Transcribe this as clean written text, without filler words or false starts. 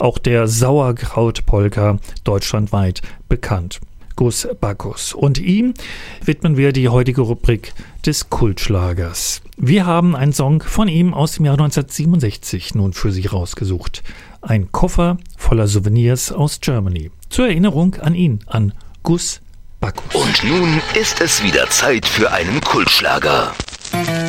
auch der Sauerkraut-Polka deutschlandweit bekannt. Gus Backus. Und ihm widmen wir die heutige Rubrik des Kultschlagers. Wir haben einen Song von ihm aus dem Jahr 1967 nun für Sie rausgesucht. Ein Koffer voller Souvenirs aus Germany. Zur Erinnerung an ihn, an Gus Backus. Und nun ist es wieder Zeit für einen Kultschlager.